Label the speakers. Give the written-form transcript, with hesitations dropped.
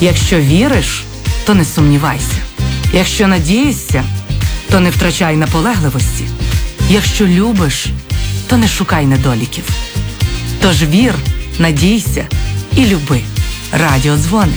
Speaker 1: Якщо віриш, то не сумнівайся. Якщо надієшся, то не втрачай наполегливості. Якщо любиш, то не шукай недоліків. Тож вір, надійся і люби. Радіодзвони.